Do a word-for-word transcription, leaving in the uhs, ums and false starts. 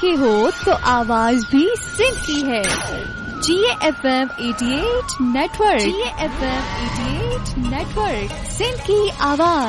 के हो तो आवाज भी सिंध की है। जी एफ एम अठासी नेटवर्क, जी एफ एम अठासी नेटवर्क, सिंध की आवाज।